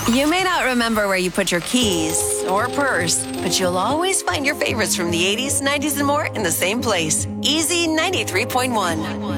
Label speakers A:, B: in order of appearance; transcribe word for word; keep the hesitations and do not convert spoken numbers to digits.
A: You may not remember where you put your keys or purse, but you'll always find your favorites from the eighties, nineties, and more in the same place. Easy ninety-three point one.